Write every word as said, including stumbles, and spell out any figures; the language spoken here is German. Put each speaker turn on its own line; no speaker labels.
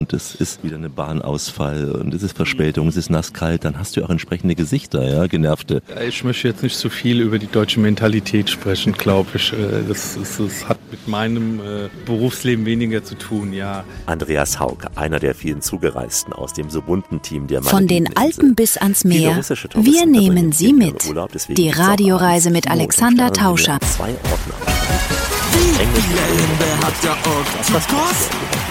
und es ist wieder eine Bahnausfall und es ist Verspätung, es ist nasskalt, dann hast du auch entsprechende Gesichter, ja, genervte.
Ja, ich möchte jetzt nicht so viel über die deutsche Mentalität sprechen, glaube ich. Das, das, das hat mit meinem äh, Berufsleben weniger zu tun, ja.
Andreas Hauck, einer der vielen Zugereisten aus dem so bunten Team der
Von den Alpen bis ans Meer, wir nehmen Sie mit. Die Radioreise mit Alexander Tauscher.
Zwei Ordner.
Die Hände hat der Ort.